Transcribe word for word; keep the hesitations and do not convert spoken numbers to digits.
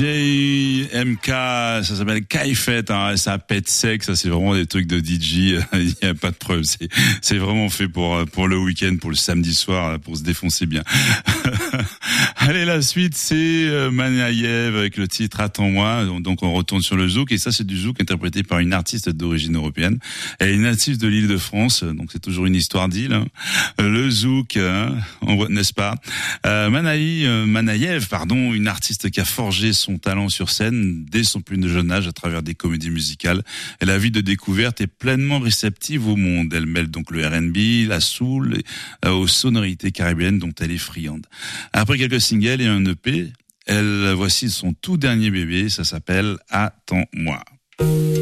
J M K, ça s'appelle Kaifet, hein, ça pète sec, ça c'est vraiment des trucs de D J, il n'y a pas de preuve, c'est, c'est vraiment fait pour, pour le week-end, pour le samedi soir, pour se défoncer bien. Allez, la suite c'est Manaïev avec le titre Attends-moi, donc on retourne sur le zouk, et ça c'est du zouk interprété par une artiste d'origine européenne, elle est native de l'île de France, donc c'est toujours une histoire d'île, hein. Le zouk, hein, on voit, n'est-ce pas, euh, Manaï, euh, Manaïev, pardon, une artiste qui a forgé son talent sur scène dès son plus jeune âge à travers des comédies musicales. Elle a vie de découverte et pleinement réceptive au monde. Elle mêle donc le R and B, la soul euh, aux sonorités caribéennes dont elle est friande. Après quelques singles et un E P, elle voici son tout dernier bébé, ça s'appelle Attends-moi.